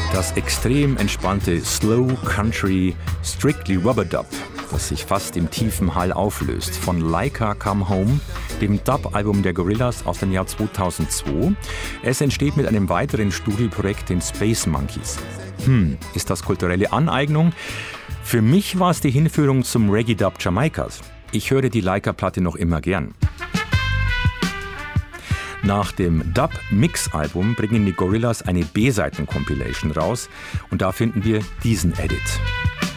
Das extrem entspannte Slow Country Strictly Rub-a-Dub, das sich fast im tiefen Hall auflöst, von Laika Come Home, dem Dub-Album der Gorillaz aus dem Jahr 2002. Es entsteht mit einem weiteren Studioprojekt, den Space Monkeys. Ist das kulturelle Aneignung? Für mich war es die Hinführung zum Reggae-Dub Jamaikas. Ich höre die Laika-Platte noch immer gern. Nach dem Dub-Mix-Album bringen die Gorillaz eine B-Seiten-Compilation raus und da finden wir diesen Edit.